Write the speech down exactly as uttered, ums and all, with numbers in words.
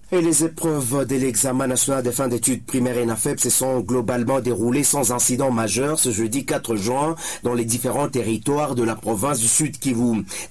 Et les épreuves de l'examen national de fin d'études primaires et ENAFEP se sont globalement déroulées sans incident majeur ce jeudi quatre juin dans les différents territoires de la province du Sud Kivu.